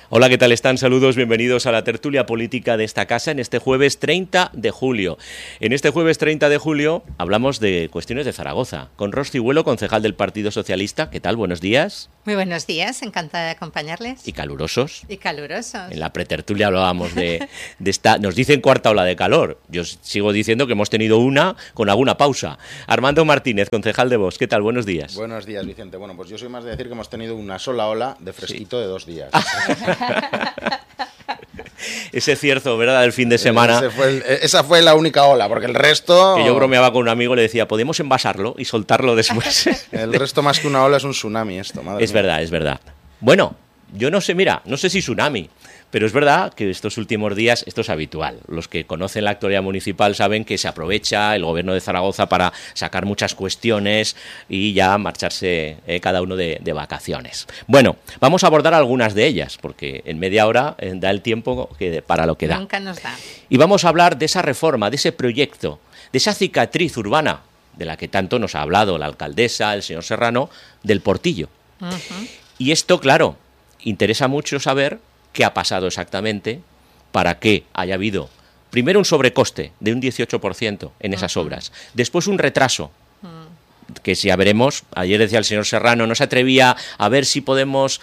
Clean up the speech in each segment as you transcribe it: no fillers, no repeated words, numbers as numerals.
Hola, ¿qué tal están? Saludos, bienvenidos a la tertulia política de esta casa en este jueves 30 de julio. En este jueves 30 de julio hablamos de cuestiones de Zaragoza, con Ros Cigüelo, concejal del Partido Socialista. ¿Qué tal? Buenos días. Muy buenos días, encantada de acompañarles. Y calurosos. Y calurosos. En la pretertulia hablábamos de esta, nos dicen cuarta ola de calor. Yo sigo diciendo que hemos tenido una con alguna pausa. Armando Martínez, concejal de Vox. ¿Qué tal? Buenos días. Buenos días, Vicente. Bueno, pues yo soy más de decir que hemos tenido una sola ola de fresquito de 2 días. Ese cierzo, ¿verdad?, del fin de semana. Esa fue la única ola, porque el resto... Que yo bromeaba con un amigo, le decía, ¿podemos envasarlo y soltarlo después? El resto más que una ola es un tsunami esto, madre mía. Verdad, es verdad. Bueno, yo no sé, mira, no sé si tsunami, pero es verdad que estos últimos días esto es habitual. Los que conocen la actualidad municipal saben que se aprovecha el gobierno de Zaragoza para sacar muchas cuestiones y ya marcharse cada uno de vacaciones. Bueno, vamos a abordar algunas de ellas, porque en media hora da el tiempo para lo que da. Nunca nos da. Y vamos a hablar de esa reforma, de ese proyecto, de esa cicatriz urbana de la que tanto nos ha hablado la alcaldesa, el señor Serrano, del Portillo. Uh-huh. Y esto, claro, interesa mucho saber qué ha pasado exactamente para que haya habido, primero, un sobrecoste de un 18% en esas obras, después un retraso, que si ya veremos, ayer decía el señor Serrano, no se atrevía a ver si podemos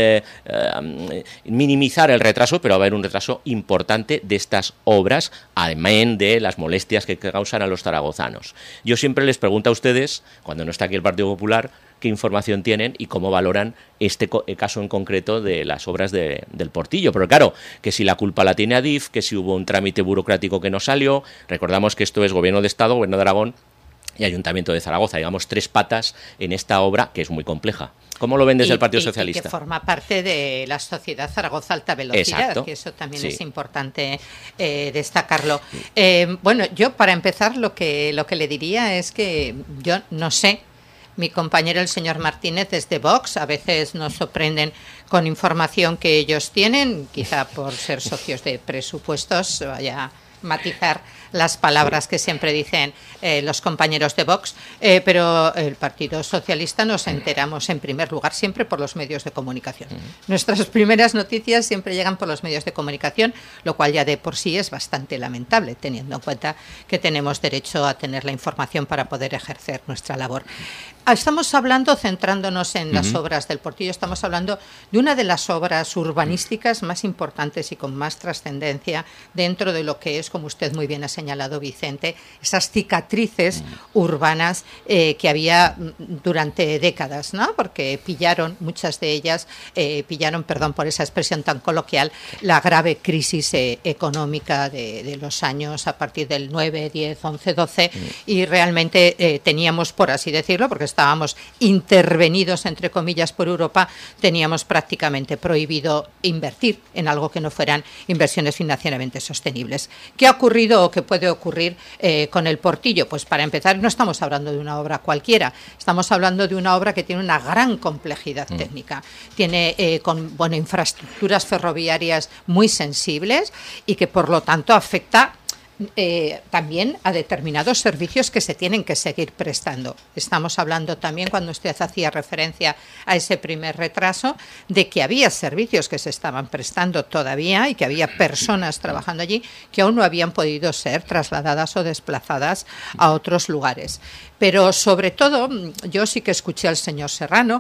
minimizar el retraso, pero va a haber un retraso importante de estas obras, además de las molestias que causan a los zaragozanos. Yo siempre les pregunto a ustedes, cuando no está aquí el Partido Popular, qué información tienen y cómo valoran este caso en concreto de las obras del Portillo. Pero claro, que si la culpa la tiene Adif, que si hubo un trámite burocrático que no salió, recordamos que esto es Gobierno de Estado, Gobierno de Aragón y Ayuntamiento de Zaragoza, digamos 3 patas en esta obra que es muy compleja. ¿Cómo lo ven desde el Partido Socialista? Y que forma parte de la sociedad Zaragoza Alta Velocidad. Exacto. Que eso también es importante destacarlo. Bueno, yo para empezar lo que le diría es que yo no sé. Mi compañero, el señor Martínez, desde Vox, a veces nos sorprenden con información que ellos tienen, quizá por ser socios de presupuestos, vaya a matizar las palabras que siempre dicen los compañeros de Vox, pero el Partido Socialista nos enteramos en primer lugar siempre por los medios de comunicación. Nuestras primeras noticias siempre llegan por los medios de comunicación, lo cual ya de por sí es bastante lamentable, teniendo en cuenta que tenemos derecho a tener la información para poder ejercer nuestra labor. Estamos hablando, centrándonos en las obras del Portillo, estamos hablando de una de las obras urbanísticas más importantes y con más trascendencia dentro de lo que es, como usted muy bien ha señalado, Vicente, esas cicatrices urbanas que había durante décadas, ¿no? Porque muchas de ellas pillaron, perdón por esa expresión tan coloquial, la grave crisis económica de los años a partir del 9, 10, 11, 12 y realmente teníamos, por así decirlo, porque estábamos intervenidos, entre comillas, por Europa, teníamos prácticamente prohibido invertir en algo que no fueran inversiones financieramente sostenibles. ¿Qué ha ocurrido o qué puede ocurrir con el Portillo? Pues para empezar, no estamos hablando de una obra cualquiera, estamos hablando de una obra que tiene una gran complejidad técnica, tiene infraestructuras ferroviarias muy sensibles y que por lo tanto afecta también a determinados servicios que se tienen que seguir prestando. Estamos hablando también, cuando usted hacía referencia a ese primer retraso, de que había servicios que se estaban prestando todavía y que había personas trabajando allí que aún no habían podido ser trasladadas o desplazadas a otros lugares. Pero sobre todo, yo sí que escuché al señor Serrano,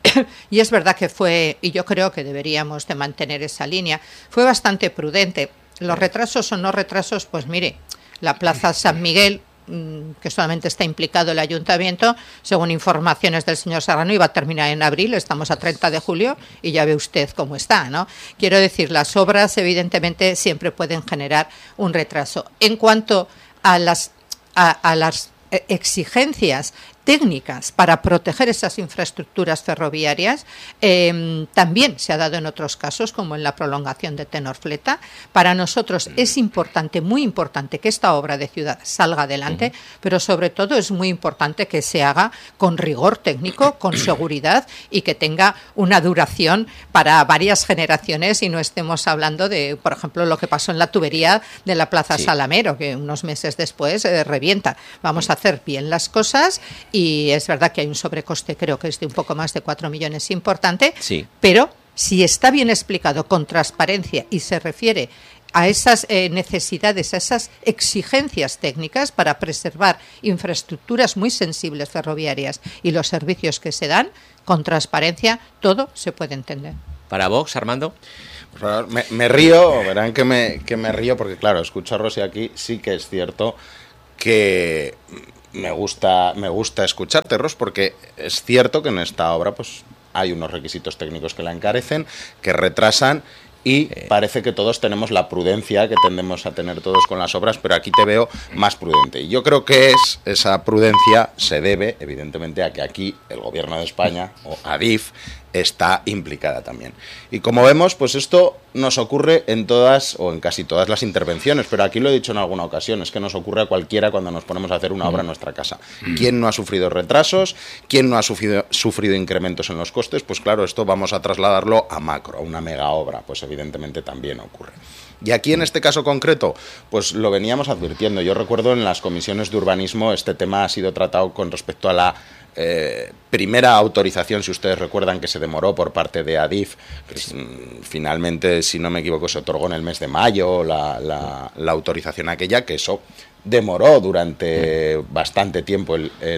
y es verdad que fue, y yo creo que deberíamos de mantener esa línea, fue bastante prudente. Los retrasos o no retrasos, pues mire, la Plaza San Miguel, que solamente está implicado el ayuntamiento, según informaciones del señor Serrano, iba a terminar en abril, estamos a 30 de julio y ya ve usted cómo está, ¿no? Quiero decir, las obras evidentemente siempre pueden generar un retraso. En cuanto a las exigencias técnicas para proteger esas infraestructuras ferroviarias, también se ha dado en otros casos, como en la prolongación de Tenor-Fleta. Para nosotros es importante, muy importante, que esta obra de ciudad salga adelante, pero sobre todo es muy importante que se haga con rigor técnico, con seguridad y que tenga una duración para varias generaciones y no estemos hablando de, por ejemplo, lo que pasó en la tubería de la Plaza Salamero, que unos meses después revienta. Vamos a hacer bien las cosas y es verdad que hay un sobrecoste, creo que es de un poco más de 4 millones importante, pero si está bien explicado con transparencia y se refiere a esas necesidades, a esas exigencias técnicas para preservar infraestructuras muy sensibles ferroviarias y los servicios que se dan, con transparencia todo se puede entender. ¿Para Vox, Armando? Por favor, me río, verán que me río porque, claro, escucho a Rosy aquí, sí que es cierto que me gusta escucharte, Ros, porque es cierto que en esta obra pues hay unos requisitos técnicos que la encarecen, que retrasan, y parece que todos tenemos la prudencia que tendemos a tener todos con las obras, pero aquí te veo más prudente. Y yo creo que esa prudencia se debe, evidentemente, a que aquí el Gobierno de España, o ADIF, está implicada también. Y como vemos, pues esto nos ocurre en todas o en casi todas las intervenciones, pero aquí lo he dicho en alguna ocasión, es que nos ocurre a cualquiera cuando nos ponemos a hacer una obra en nuestra casa. ¿Quién no ha sufrido retrasos? ¿Quién no ha sufrido incrementos en los costes? Pues claro, esto vamos a trasladarlo a macro, a una mega obra, pues evidentemente también ocurre. Y aquí en este caso concreto, pues lo veníamos advirtiendo. Yo recuerdo en las comisiones de urbanismo este tema ha sido tratado con respecto a la primera autorización, si ustedes recuerdan, que se demoró por parte de ADIF. Pues, finalmente, si no me equivoco, se otorgó en el mes de mayo la autorización aquella, que eso demoró durante bastante tiempo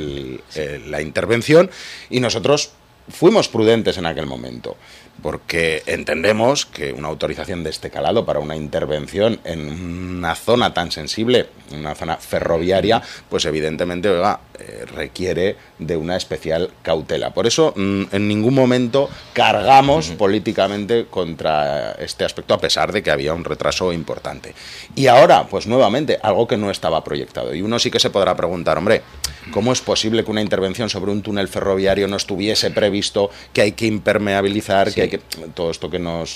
la intervención, y nosotros fuimos prudentes en aquel momento, porque entendemos que una autorización de este calado para una intervención en una zona tan sensible, una zona ferroviaria, pues evidentemente requiere de una especial cautela. Por eso en ningún momento cargamos políticamente contra este aspecto, a pesar de que había un retraso importante. Y ahora, pues nuevamente, algo que no estaba proyectado. Y uno sí que se podrá preguntar, hombre, ¿cómo es posible que una intervención sobre un túnel ferroviario no estuviese previsto, que hay que impermeabilizar, que hay que... Todo esto que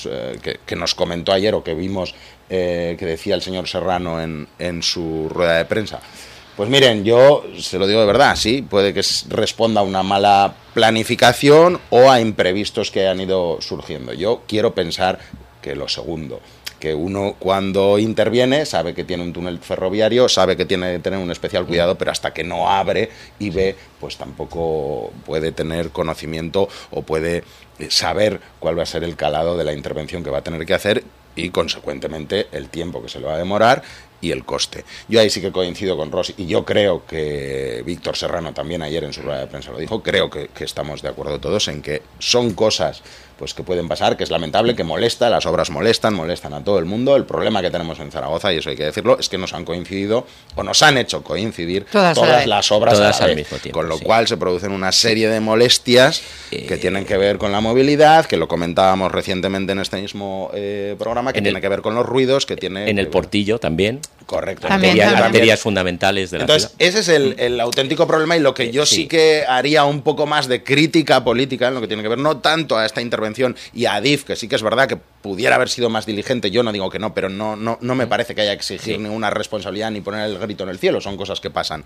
nos comentó ayer, o que vimos que decía el señor Serrano en su rueda de prensa? Pues miren, yo se lo digo de verdad, sí, puede que responda a una mala planificación o a imprevistos que han ido surgiendo. Yo quiero pensar que lo segundo, que uno cuando interviene sabe que tiene un túnel ferroviario, sabe que tiene que tener un especial cuidado, pero hasta que no abre y ve, pues tampoco puede tener conocimiento o puede saber cuál va a ser el calado de la intervención que va a tener que hacer, y consecuentemente el tiempo que se le va a demorar y el coste. Yo ahí sí que coincido con Rosy, y yo creo que Víctor Serrano también ayer en su rueda de prensa lo dijo. Creo que estamos de acuerdo todos en que son cosas pues que pueden pasar, que es lamentable, que molesta, las obras molestan a todo el mundo. El problema que tenemos en Zaragoza, y eso hay que decirlo, es que nos han coincidido o nos han hecho coincidir todas las obras todas a la vez, al mismo tiempo, con lo cual se producen una serie de molestias que tienen que ver con la movilidad, que lo comentábamos recientemente en este mismo programa, que tiene que ver con los ruidos, que tiene en el Portillo también. Correcto. Arterias fundamentales de la ciudad. Ese es el auténtico problema, y lo que yo sí que haría un poco más de crítica política en lo que tiene que ver no tanto a esta intervención y a ADIF, que sí que es verdad que pudiera haber sido más diligente, yo no digo que no, pero no me parece que haya que exigir ninguna responsabilidad ni poner el grito en el cielo, son cosas que pasan.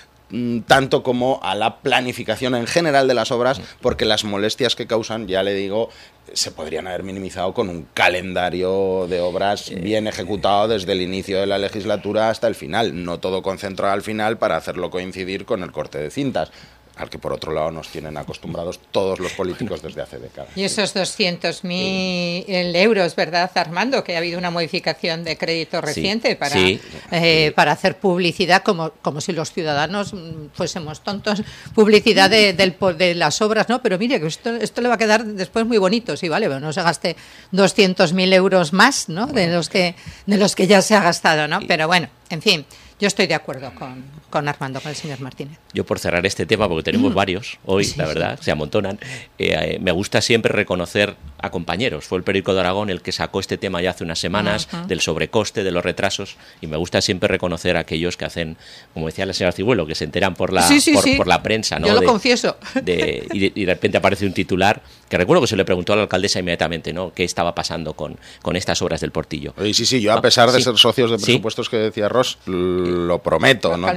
Tanto como a la planificación en general de las obras, porque las molestias que causan, ya le digo, se podrían haber minimizado con un calendario de obras bien ejecutado desde el inicio de la legislatura hasta el final, no todo concentrado al final para hacerlo coincidir con el corte de cintas, al que por otro lado nos tienen acostumbrados todos los políticos desde hace décadas. Y esos 200.000 euros, ¿verdad, Armando? Que ha habido una modificación de crédito reciente para hacer publicidad, como si los ciudadanos fuésemos tontos, publicidad de las obras, ¿no? Pero mire, que esto le va a quedar después muy bonito, sí, vale, pero no se gaste 200.000 euros más, ¿no? De los que ya se ha gastado, ¿no? Pero bueno, en fin. Yo estoy de acuerdo con Armando, con el señor Martínez. Yo, por cerrar este tema, porque tenemos varios hoy, la verdad, se amontonan, me gusta siempre reconocer a compañeros. Fue el Periódico de Aragón el que sacó este tema ya hace unas semanas, del sobrecoste, de los retrasos, y me gusta siempre reconocer a aquellos que hacen, como decía la señora Cigüelo, que se enteran por la prensa, ¿no? Yo lo confieso. Y de repente aparece un titular, que recuerdo que se le preguntó a la alcaldesa inmediatamente, ¿no?, qué estaba pasando con estas obras del Portillo. Sí, yo a pesar de ser socios de presupuestos que decía Ross, lo prometo, no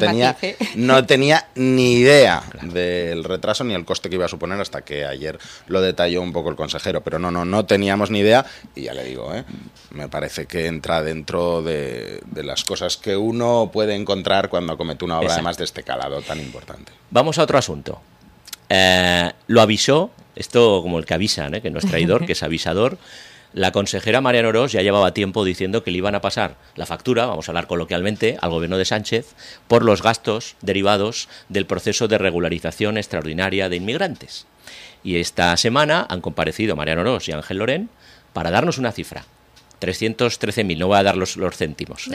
tenía ni idea del retraso ni el coste que iba a suponer hasta que ayer lo detalló un poco el consejero, pero no teníamos ni idea, y ya le digo, me parece que entra dentro de las cosas que uno puede encontrar cuando acomete una obra además de este calado tan importante. Vamos a otro asunto. Lo avisó Esto como el que avisan, que no es traidor, que es avisador. La consejera Mariano Ros ya llevaba tiempo diciendo que le iban a pasar la factura, vamos a hablar coloquialmente, al gobierno de Sánchez por los gastos derivados del proceso de regularización extraordinaria de inmigrantes. Y esta semana han comparecido Mariano Ros y Ángel Lorén para darnos una cifra. 313.000, no voy a dar los céntimos.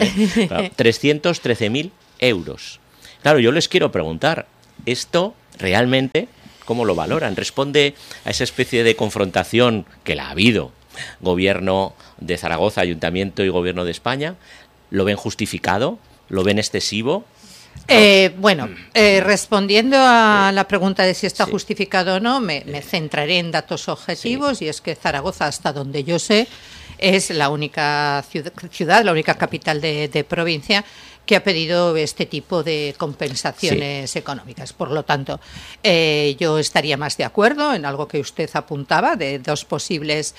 313.000 euros. Claro, yo les quiero preguntar, ¿esto realmente cómo lo valoran? ¿Responde a esa especie de confrontación que la ha habido? Gobierno de Zaragoza, Ayuntamiento y Gobierno de España, ¿lo ven justificado? ¿Lo ven excesivo? Respondiendo a la pregunta de si está justificado o no, me centraré en datos objetivos, y es que Zaragoza, hasta donde yo sé, es la única ciudad, la única capital de provincia que ha pedido este tipo de compensaciones económicas. Por lo tanto, yo estaría más de acuerdo en algo que usted apuntaba, de dos posibles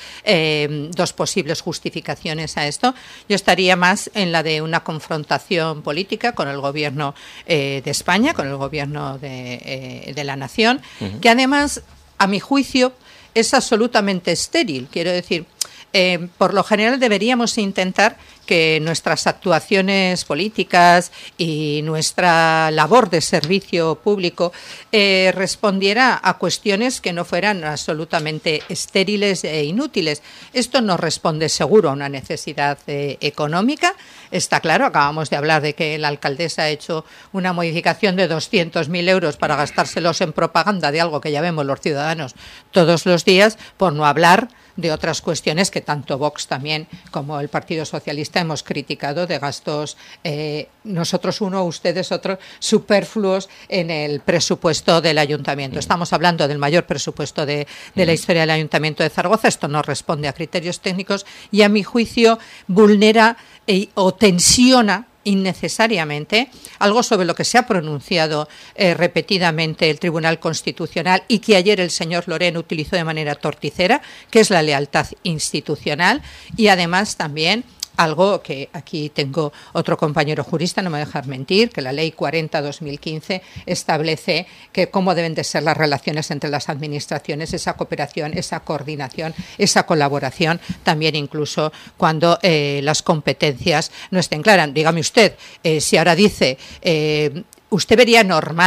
justificaciones a esto. Yo estaría más en la de una confrontación política con el Gobierno de España, con el Gobierno de la Nación, que además, a mi juicio, es absolutamente estéril. Quiero decir, por lo general deberíamos intentar que nuestras actuaciones políticas y nuestra labor de servicio público respondiera a cuestiones que no fueran absolutamente estériles e inútiles. Esto no responde seguro a una necesidad económica. Está claro, acabamos de hablar de que la alcaldesa ha hecho una modificación de 200.000 euros para gastárselos en propaganda de algo que ya vemos los ciudadanos todos los días, por no hablar de otras cuestiones que tanto Vox también como el Partido Socialista hemos criticado, de gastos, nosotros uno, ustedes otro, superfluos en el presupuesto del Ayuntamiento. Estamos hablando del mayor presupuesto de la historia del Ayuntamiento de Zaragoza. Esto no responde a criterios técnicos y, a mi juicio, vulnera o tensiona innecesariamente algo sobre lo que se ha pronunciado repetidamente el Tribunal Constitucional y que ayer el señor Lorén utilizó de manera torticera, que es la lealtad institucional, y además también algo que aquí tengo otro compañero jurista, no me va a dejar mentir, que la Ley 40/2015 establece que cómo deben de ser las relaciones entre las administraciones, esa cooperación, esa coordinación, esa colaboración, también incluso cuando las competencias no estén claras. Dígame usted, si ahora dice, usted verían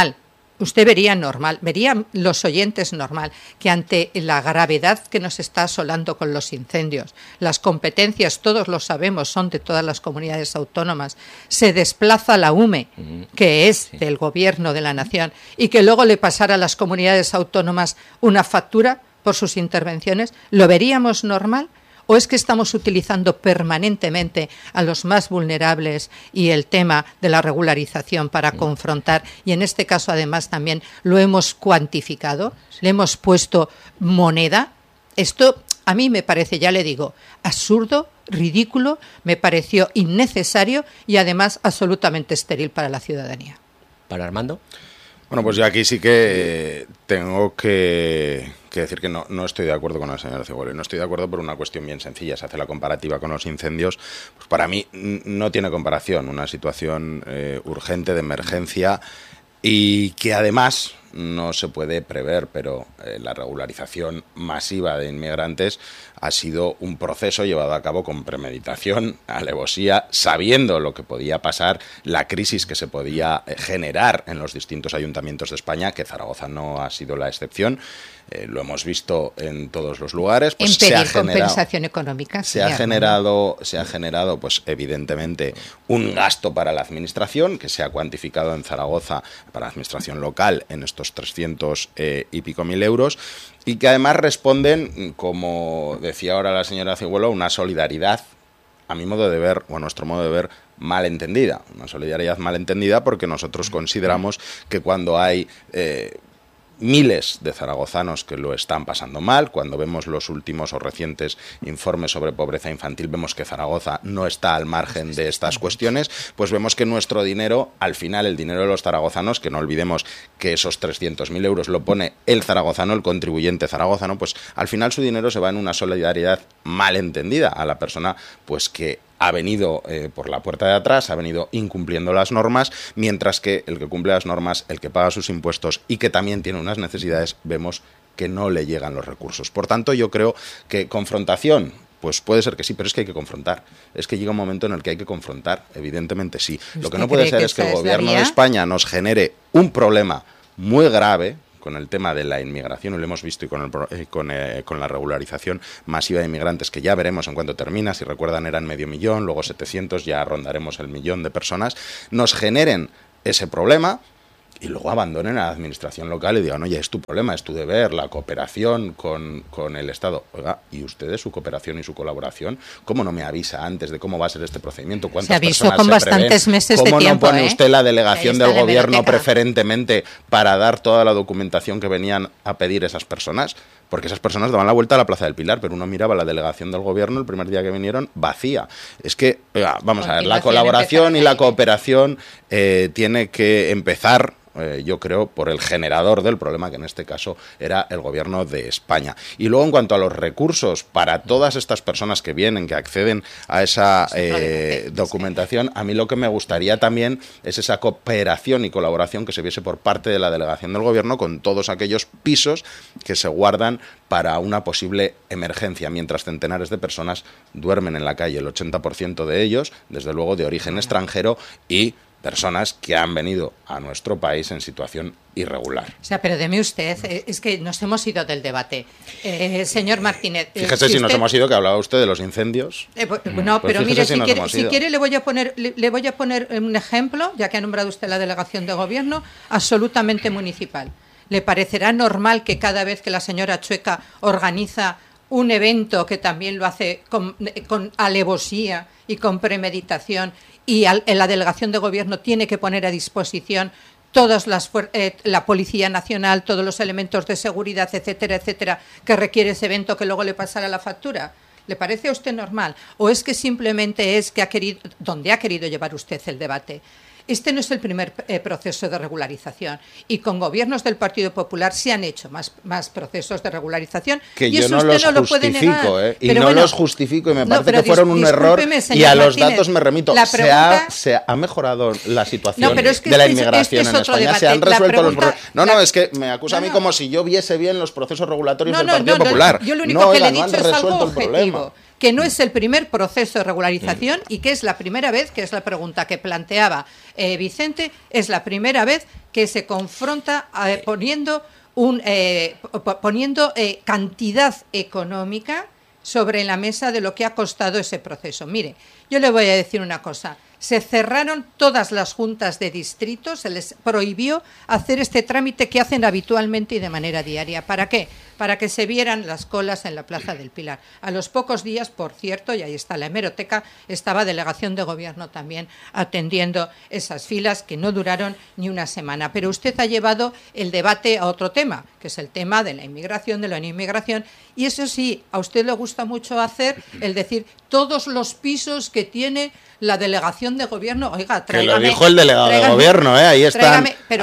los oyentes normal, que ante la gravedad que nos está asolando con los incendios, las competencias, todos lo sabemos, son de todas las comunidades autónomas, se desplaza la UME, que es del Gobierno de la Nación, y que luego le pasara a las comunidades autónomas una factura por sus intervenciones, ¿lo veríamos normal? ¿O es que estamos utilizando permanentemente a los más vulnerables y el tema de la regularización para confrontar? Y en este caso, además, también lo hemos cuantificado, le hemos puesto moneda. Esto a mí me parece, ya le digo, absurdo, ridículo, me pareció innecesario y además absolutamente estéril para la ciudadanía. ¿Para Armando? Bueno, pues yo aquí sí que tengo que decir que no estoy de acuerdo con la señora Cigüelo. No estoy de acuerdo por una cuestión bien sencilla. Se hace la comparativa con los incendios. Pues para mí no tiene comparación. Una situación urgente, de emergencia, y que además no se puede prever, pero la regularización masiva de inmigrantes ha sido un proceso llevado a cabo con premeditación, alevosía, sabiendo lo que podía pasar, la crisis que se podía generar en los distintos ayuntamientos de España, que Zaragoza no ha sido la excepción. Lo hemos visto en todos los lugares. Pues en pedir compensación económica. Se ha generado, pues evidentemente, un gasto para la administración, que se ha cuantificado en Zaragoza para la administración local en estos 300 y pico mil euros, y que además responden, como decía ahora la señora Cigüelo, una solidaridad, a mi modo de ver, o a nuestro modo de ver, mal entendida. Una solidaridad mal entendida porque nosotros consideramos que cuando hay miles de zaragozanos que lo están pasando mal, cuando vemos los últimos o recientes informes sobre pobreza infantil, vemos que Zaragoza no está al margen de estas cuestiones, pues vemos que nuestro dinero, al final el dinero de los zaragozanos, que no olvidemos que esos 300.000 euros lo pone el zaragozano, el contribuyente zaragozano, pues al final su dinero se va en una solidaridad mal entendida a la persona pues que ha venido por la puerta de atrás, ha venido incumpliendo las normas, mientras que el que cumple las normas, el que paga sus impuestos y que también tiene unas necesidades, vemos que no le llegan los recursos. Por tanto, yo creo que confrontación, pues puede ser que sí, pero es que hay que confrontar. Es que llega un momento en el que hay que confrontar, evidentemente sí. Lo que no puede ser es que el gobierno de España nos genere un problema muy grave con el tema de la inmigración, y lo hemos visto, y con la regularización masiva de inmigrantes, que ya veremos en cuánto termina. Si recuerdan, eran 500.000, luego 700, ya rondaremos el 1.000.000 de personas. Nos generen ese problema y luego abandonen a la administración local y digan, oye, es tu problema, es tu deber, la cooperación con el Estado. Oiga, ¿y ustedes su cooperación y su colaboración? ¿Cómo no me avisa antes de cómo va a ser este procedimiento? ¿Cuántas se avisó personas con se bastantes prevén? meses de tiempo? ¿Cómo no pone usted la delegación del gobierno preferentemente para dar toda la documentación que venían a pedir esas personas? Porque esas personas daban la vuelta a la Plaza del Pilar, pero uno miraba la delegación del gobierno el primer día que vinieron vacía. Es que, oiga, vamos a ver, la colaboración y la cooperación tiene que empezar, yo creo, por el generador del problema, que en este caso era el gobierno de España. Y luego, en cuanto a los recursos para todas estas personas que vienen, que acceden a esa documentación, a mí lo que me gustaría también es esa cooperación y colaboración que se viese por parte de la delegación del gobierno con todos aquellos pisos que se guardan para una posible emergencia, mientras centenares de personas duermen en la calle, el 80% de ellos, desde luego, de origen extranjero, y personas que han venido a nuestro país en situación irregular. O sea, pero deme usted, es que nos hemos ido del debate. Señor Martínez... Fíjese si nos hemos ido, que hablaba usted de los incendios. No, pero mire, si quiere le voy a poner un ejemplo, ya que ha nombrado usted la delegación de gobierno, absolutamente municipal. ¿Le parecerá normal que cada vez que la señora Chueca organiza un evento, que también lo hace con alevosía y con premeditación, y en la delegación de gobierno tiene que poner a disposición la Policía Nacional, todos los elementos de seguridad, etcétera, etcétera, que requiere ese evento, que luego le pasará la factura? ¿Le parece a usted normal? ¿O es que simplemente es que donde ha querido llevar usted el debate? Este no es el primer proceso de regularización, y con gobiernos del Partido Popular se han hecho más procesos de regularización, que y yo eso no usted los no lo puede negar. Y no los justifico, y me parece que fueron un error, y a los datos me remito. Se ha mejorado la situación de la inmigración en España, se han resuelto los problemas. No, es que me acusa a mí como si yo viese bien los procesos regulatorios del Partido Popular. Yo lo único que le he dicho es algo objetivo, que no es el primer proceso de regularización, y que es la primera vez, que es la pregunta que planteaba Vicente, es la primera vez que se confronta poniendo cantidad económica sobre la mesa de lo que ha costado ese proceso. Mire, yo le voy a decir una cosa. Se cerraron todas las juntas de distrito, se les prohibió hacer este trámite que hacen habitualmente y de manera diaria. ¿Para qué? Para que se vieran las colas en la Plaza del Pilar. A los pocos días, por cierto, y ahí está la hemeroteca, estaba delegación de gobierno también atendiendo esas filas, que no duraron ni una semana. Pero usted ha llevado el debate a otro tema, que es el tema de la inmigración, de la no inmigración, y eso sí, a usted le gusta mucho hacer el decir todos los pisos que tiene la delegación de gobierno. Oiga, tráigame, que lo dijo el delegado de gobierno, ahí están,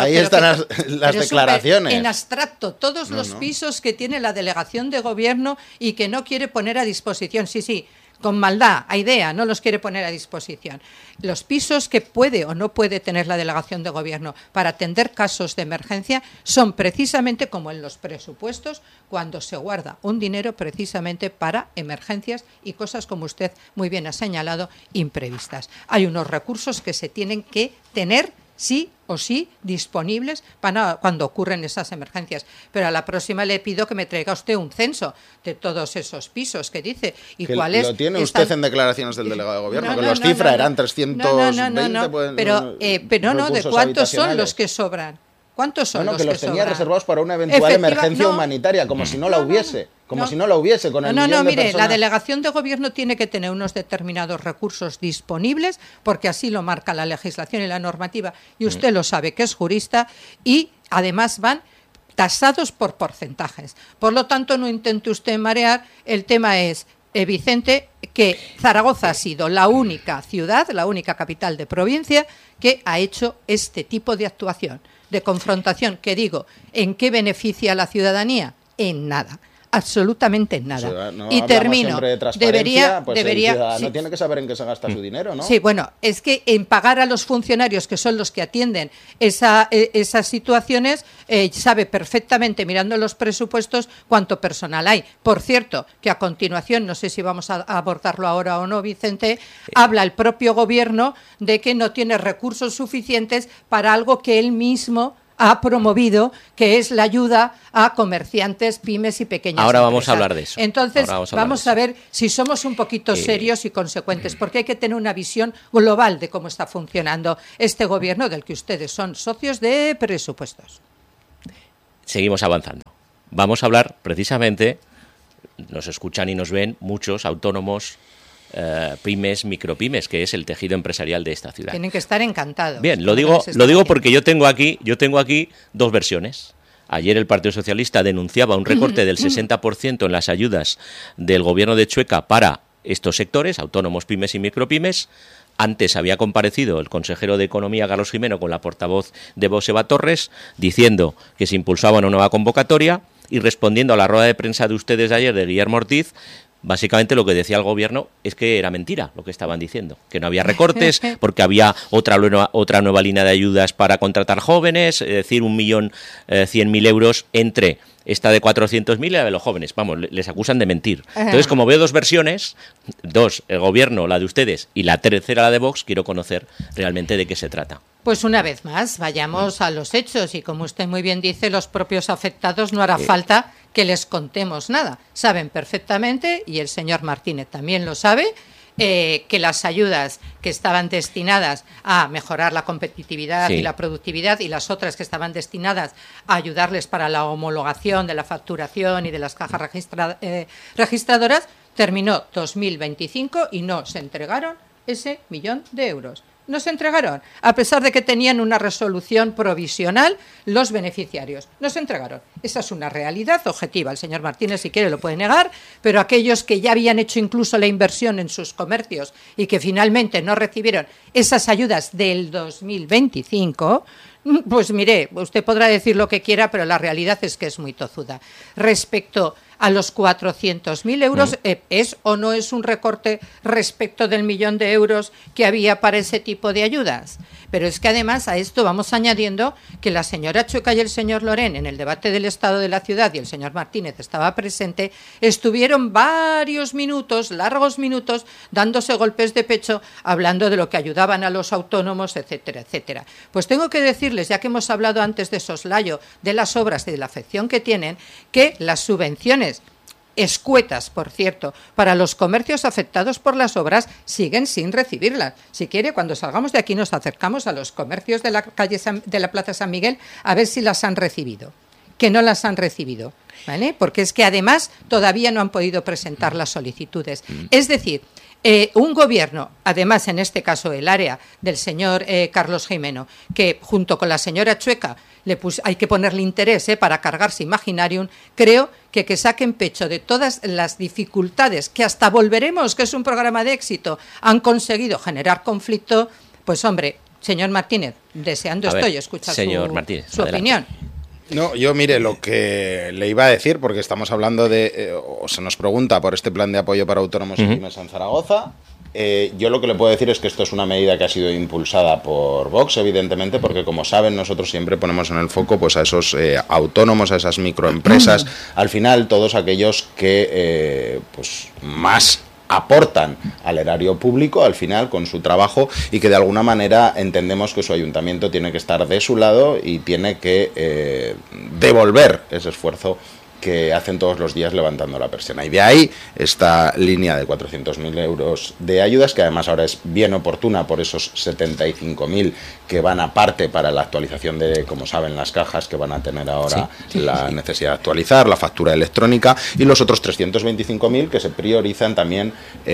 las pero declaraciones. En abstracto, todos los pisos que tiene la delegación de gobierno y que no quiere poner a disposición. Sí, con maldad, a idea, no los quiere poner a disposición. Los pisos que puede o no puede tener la delegación de gobierno para atender casos de emergencia son precisamente como en los presupuestos, cuando se guarda un dinero precisamente para emergencias y cosas, como usted muy bien ha señalado, imprevistas. Hay unos recursos que se tienen que tener sí o sí disponibles para cuando ocurren esas emergencias. Pero a la próxima le pido que me traiga usted un censo de todos esos pisos que dice. ¿Y cuáles? Lo tiene usted en declaraciones del delegado de gobierno, que los cifra eran 320. Pero ¿de cuántos son los que sobran? ¿Cuántos son los que los tenía reservados para una eventual emergencia humanitaria, como si no la hubiese. Con el millón de personas. La delegación de gobierno tiene que tener unos determinados recursos disponibles, porque así lo marca la legislación y la normativa, y usted lo sabe, que es jurista, y además van tasados por porcentajes. Por lo tanto, no intente usted marear. El tema es, Vicente, que Zaragoza ha sido la única ciudad, la única capital de provincia que ha hecho este tipo de actuación, de confrontación, que digo, ¿en qué beneficia a la ciudadanía? En nada. absolutamente nada. O sea, no y termino. De transparencia, debería el ciudadano tiene que saber en qué se gasta su dinero, ¿no? Sí, bueno, es que en pagar a los funcionarios, que son los que atienden esas situaciones, sabe perfectamente, mirando los presupuestos, cuánto personal hay. Por cierto, que a continuación, no sé si vamos a abordarlo ahora o no, Vicente, habla el propio gobierno de que no tiene recursos suficientes para algo que él mismo ha promovido, que es la ayuda a comerciantes, pymes y pequeñas empresas. Ahora vamos a hablar de eso. Entonces, vamos a ver si somos un poquito serios y consecuentes, porque hay que tener una visión global de cómo está funcionando este gobierno del que ustedes son socios de presupuestos. Seguimos avanzando. Vamos a hablar precisamente, nos escuchan y nos ven muchos autónomos, pymes, micropymes, que es el tejido empresarial de esta ciudad. Tienen que estar encantados. Bien, lo digo porque yo tengo aquí dos versiones. Ayer el Partido Socialista denunciaba un recorte del 60% en las ayudas del gobierno de Chueca para estos sectores, autónomos, pymes y micropymes. Antes había comparecido el consejero de Economía, Carlos Gimeno, con la portavoz de Vox, Eva Torres, diciendo que se impulsaba una nueva convocatoria, y respondiendo a la rueda de prensa de ustedes de ayer de Guillermo Ortiz, básicamente lo que decía el gobierno es que era mentira lo que estaban diciendo, que no había recortes porque había otra nueva línea de ayudas para contratar jóvenes, es decir, 1.100.000 euros entre esta de 400.000 y la de los jóvenes. Vamos, les acusan de mentir. Entonces, como veo dos versiones, el gobierno, la de ustedes, y la tercera, la de Vox, quiero conocer realmente de qué se trata. Pues una vez más, vayamos a los hechos, y como usted muy bien dice, los propios afectados no hará falta que les contemos nada. Saben perfectamente, y el señor Martínez también lo sabe, que las ayudas que estaban destinadas a mejorar la competitividad y la productividad, y las otras que estaban destinadas a ayudarles para la homologación de la facturación y de las cajas registradoras, terminó 2025 y no se entregaron ese 1.000.000 de euros. No se entregaron, a pesar de que tenían una resolución provisional los beneficiarios. No se entregaron. Esa es una realidad objetiva. El señor Martínez, si quiere, lo puede negar, pero aquellos que ya habían hecho incluso la inversión en sus comercios y que finalmente no recibieron esas ayudas del 2025, pues mire, usted podrá decir lo que quiera, pero la realidad es que es muy tozuda. Respecto a los 400.000 euros, ¿es o no es un recorte respecto del 1.000.000 de euros que había para ese tipo de ayudas? Pero es que además a esto vamos añadiendo que la señora Chueca y el señor Lorén, en el debate del estado de la ciudad, y el señor Martínez estaba presente, estuvieron varios minutos, largos minutos, dándose golpes de pecho, hablando de lo que ayudaban a los autónomos, etcétera, etcétera. Pues tengo que decirles, ya que hemos hablado antes de soslayo, de las obras y de la afección que tienen, que las subvenciones escuetas, por cierto, para los comercios afectados por las obras siguen sin recibirlas. Si quiere, cuando salgamos de aquí nos acercamos a los comercios de la de la Plaza San Miguel a ver si las han recibido. Que no las han recibido, ¿vale? Porque es que además todavía no han podido presentar las solicitudes. Es decir, un gobierno, además en este caso el área del señor Carlos Gimeno, que junto con la señora Chueca hay que ponerle interés para cargarse Imaginarium, creo que saquen pecho de todas las dificultades que hasta volveremos, que es un programa de éxito, han conseguido generar conflicto. Pues hombre, señor Martínez, deseando estoy escuchar su opinión. No, yo mire, lo que le iba a decir, porque estamos hablando o se nos pregunta por este plan de apoyo para autónomos y pymes en Zaragoza. Yo lo que le puedo decir es que esto es una medida que ha sido impulsada por Vox, evidentemente, porque como saben, nosotros siempre ponemos en el foco pues a esos autónomos, a esas microempresas, al final todos aquellos que pues más aportan al erario público al final con su trabajo, y que de alguna manera entendemos que su ayuntamiento tiene que estar de su lado y tiene que devolver ese esfuerzo que hacen todos los días levantando la persiana. Y de ahí esta línea de 400.000 euros de ayudas, que además ahora es bien oportuna por esos 75.000 que van aparte para la actualización de, como saben, las cajas que van a tener ahora la necesidad de actualizar, la factura electrónica, y los otros 325.000 que se priorizan también,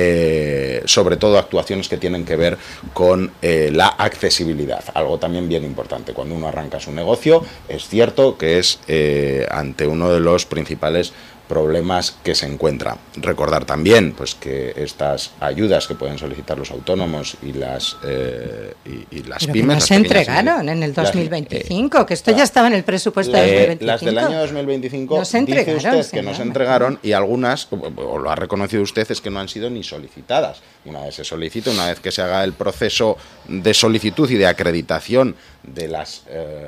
sobre todo actuaciones que tienen que ver con la accesibilidad, algo también bien importante. Cuando uno arranca su negocio, es cierto que es ante uno de los principales problemas que se encuentra. Recordar también pues que estas ayudas que pueden solicitar los autónomos y las Pero pymes... no se entregaron en el 2025, que esto ya estaba en el presupuesto de 2025. Las del año 2025 no se entregaron, dice usted que no se entregaron y algunas, o lo ha reconocido usted, es que no han sido ni solicitadas. Una vez se solicita, una vez que se haga el proceso de solicitud y de acreditación de las...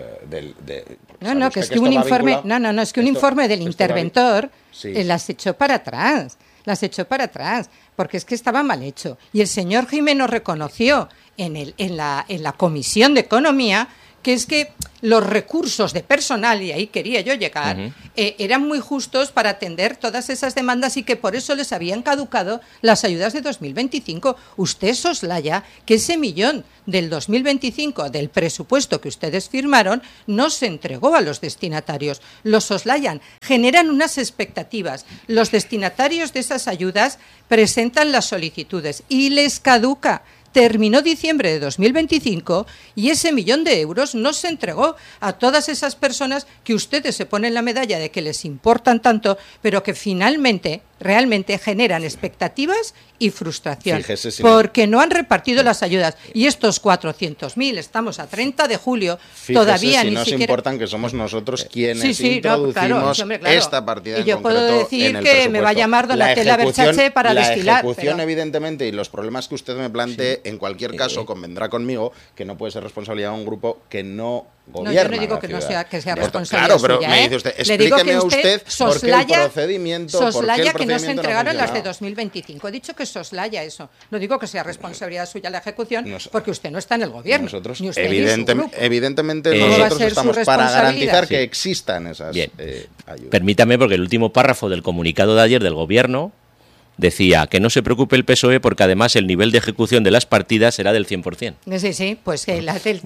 que es que un informe, es que un informe del interventor las echó para atrás. Las echó para atrás, porque es que estaba mal hecho. Y el señor Gimeno reconoció en la Comisión de Economía que es que los recursos de personal, y ahí quería yo llegar, eran muy justos para atender todas esas demandas y que por eso les habían caducado las ayudas de 2025. Usted soslaya que ese millón del 2025 del presupuesto que ustedes firmaron no se entregó a los destinatarios. Lo soslayan, generan unas expectativas. Los destinatarios de esas ayudas presentan las solicitudes y les caduca. Terminó diciembre de 2025 y ese millón de euros no se entregó a todas esas personas que ustedes se ponen la medalla de que les importan tanto, pero que finalmente, realmente generan expectativas y frustración. Fíjese, porque no han repartido las ayudas. Y estos 400.000, estamos a 30 de julio, todavía ni siquiera... importan que somos nosotros quienes introducimos esta partida en concreto. Y yo puedo decir que me va a llamar Donatella Berchache para destilar. La ejecución, evidentemente, y los problemas que usted me plantee, en cualquier caso, convendrá conmigo que no puede ser responsabilidad de un grupo que no gobierna. No, yo no digo que no sea responsabilidad claro, pero suya, me dice usted, explíqueme usted por qué el procedimiento... Soslaya que no se entregaron las de 2025. He dicho que soslaya eso. No digo que sea responsabilidad suya la ejecución, porque usted no está en el gobierno. Nosotros, ni usted evidentemente, nosotros estamos para garantizar que existan esas ayudas. Permítame, porque el último párrafo del comunicado de ayer del gobierno decía que no se preocupe el PSOE porque además el nivel de ejecución de las partidas será del 100%. Sí, pues que la del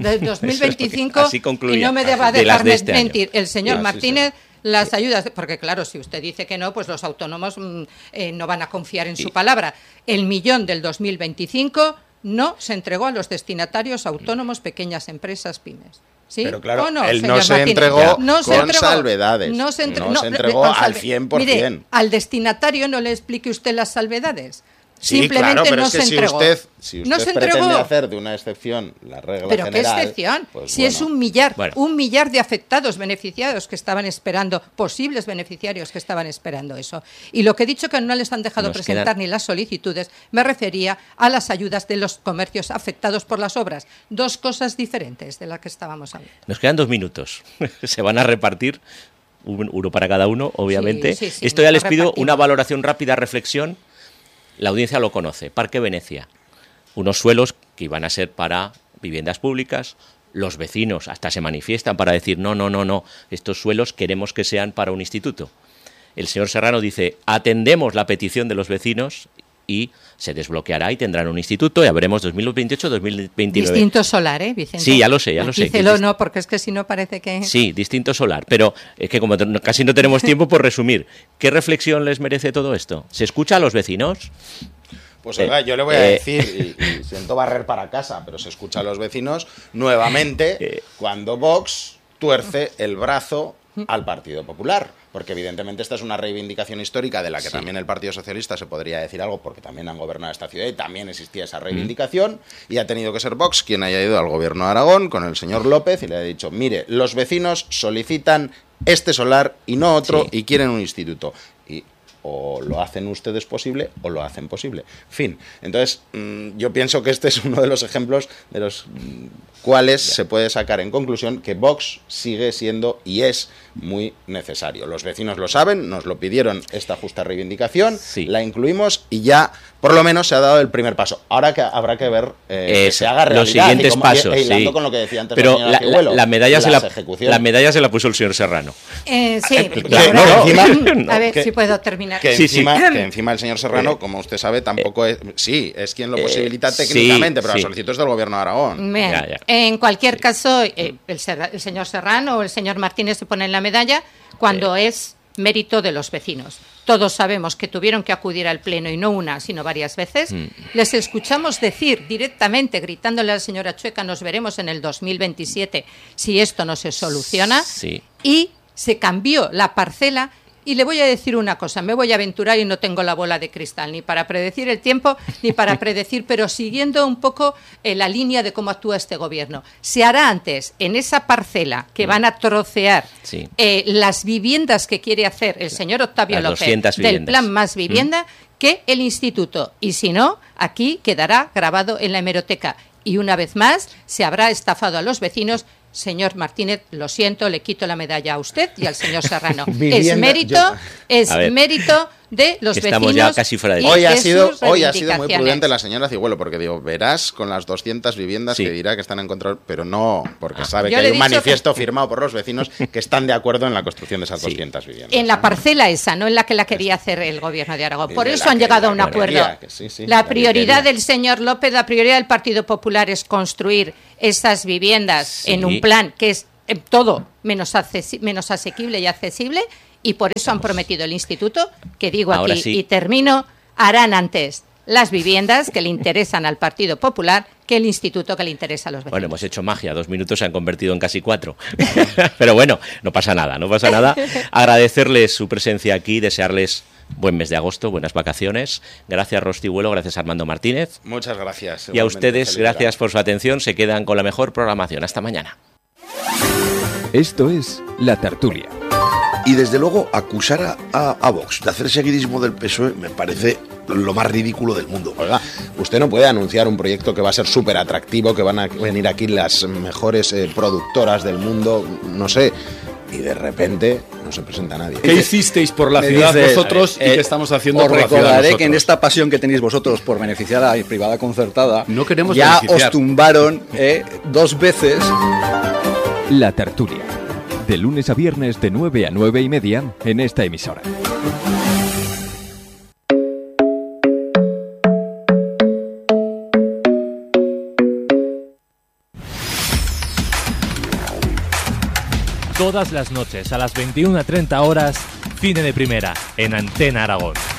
2025, así concluía, y no me deba dejarme mentir año. el señor Martínez, las ayudas, porque claro, si usted dice que no, pues los autónomos no van a confiar en su palabra. El millón del 2025 no se entregó a los destinatarios autónomos, pequeñas empresas, pymes. ¿Sí? Pero claro, no, él no se entregó con salvedades. No se entregó al 100%. Mire, al destinatario no le explique usted las salvedades. Sí, simplemente claro, pero no es que se entregó. Si usted pretende hacer de una excepción la regla ¿pero general... qué excepción? Pues si es un millar de afectados, beneficiados que estaban esperando, posibles beneficiarios que estaban esperando eso. Y lo que he dicho que no les han dejado presentar ni las solicitudes, me refería a las ayudas de los comercios afectados por las obras. Dos cosas diferentes de las que estábamos hablando. Nos quedan 2 minutos. Se van a repartir, uno para cada uno, obviamente. Sí, Esto ya les pido una valoración rápida, reflexión. La audiencia lo conoce. Parque Venecia. Unos suelos que iban a ser para viviendas públicas. Los vecinos hasta se manifiestan para decir no. Estos suelos queremos que sean para un instituto. El señor Serrano dice, atendemos la petición de los vecinos y se desbloqueará y tendrán un instituto y habremos 2028-2029. Distinto solar, ¿Vicente? Sí, ya lo sé. Dícelo, no, porque es que si no parece que... Sí, distinto solar, pero es que como casi no tenemos tiempo por resumir, ¿qué reflexión les merece todo esto? ¿Se escucha a los vecinos? Pues oiga, yo le voy a decir, y siento barrer para casa, pero se escucha a los vecinos nuevamente cuando Vox tuerce el brazo al Partido Popular, porque evidentemente esta es una reivindicación histórica de la que también el Partido Socialista se podría decir algo, porque también han gobernado esta ciudad y también existía esa reivindicación, y ha tenido que ser Vox quien haya ido al gobierno de Aragón con el señor López y le ha dicho, mire, los vecinos solicitan este solar y no otro y quieren un instituto. Y o lo hacen ustedes posible o lo hacen posible. Fin. Entonces, yo pienso que este es uno de los ejemplos de los cuales se puede sacar en conclusión que Vox sigue siendo y es muy necesario. Los vecinos lo saben, nos lo pidieron esta justa reivindicación, la incluimos y ya por lo menos se ha dado el primer paso. Ahora que habrá que ver que se haga realidad. Los siguientes pasos, hilando con lo que decía antes pero la señora la medalla se la puso el señor Serrano. Sí. A ver si puedo terminar. Que encima el señor Serrano, como usted sabe, tampoco es quien lo posibilita técnicamente, pero la solicitud es del gobierno de Aragón. Bien. En cualquier caso, el señor Serrano o el señor Martínez se ponen la medalla cuando es mérito de los vecinos. Todos sabemos que tuvieron que acudir al Pleno y no una, sino varias veces. Les escuchamos decir directamente, gritándole a la señora Chueca, nos veremos en el 2027 si esto no se soluciona. Y se cambió la parcela Y le voy a decir una cosa, me voy a aventurar y no tengo la bola de cristal, ni para predecir el tiempo, ni para predecir, pero siguiendo un poco la línea de cómo actúa este gobierno. Se hará antes, en esa parcela que van a trocear las viviendas que quiere hacer el señor Octavio López del Plan Más Vivienda, que el instituto. Y si no, aquí quedará grabado en la hemeroteca. Y una vez más, se habrá estafado a los vecinos. Señor Martínez, lo siento, le quito la medalla a usted y al señor Serrano. Es mérito de los vecinos. Estamos ya casi fuera de hoy ha sido muy prudente la señora Cigüelo, porque digo, verás con las 200 viviendas que dirá que están en contra, pero no, porque sabe que hay un manifiesto firmado por los vecinos que están de acuerdo en la construcción de esas 200 viviendas. En la parcela esa, no en la que la quería hacer el gobierno de Aragón. Por eso han llegado a un acuerdo. La prioridad del señor López, la prioridad del Partido Popular es construir esas viviendas en un plan que es todo menos asequible y accesible, y por eso han prometido el instituto, que digo aquí y termino, harán antes las viviendas que le interesan al Partido Popular que el instituto que le interesa a los vecinos. Bueno, hemos hecho magia, 2 minutos se han convertido en casi 4. Pero bueno, no pasa nada. Agradecerles su presencia aquí, desearles buen mes de agosto, buenas vacaciones. Gracias, Ros Cigüelo, gracias, Armando Martínez. Muchas gracias. Y a ustedes, gracias por su atención. Se quedan con la mejor programación. Hasta mañana. Esto es La Tertulia. Y desde luego acusar a Vox de hacer seguidismo del PSOE me parece lo más ridículo del mundo. Oiga, usted no puede anunciar un proyecto que va a ser súper atractivo, que van a venir aquí las mejores productoras del mundo, no sé, y de repente no se presenta nadie. ¿Qué hicisteis por la ciudad vosotros y qué estamos haciendo por la ciudad nosotros? Os recordaré que en esta pasión que tenéis vosotros por beneficiar a la privada concertada, no queremos ya beneficiar. Os tumbaron 2 veces. La Tertulia, de lunes a viernes de 9 a 9:30 en esta emisora. Todas las noches a las 21:30 horas, Cine de Primera, en Antena Aragón.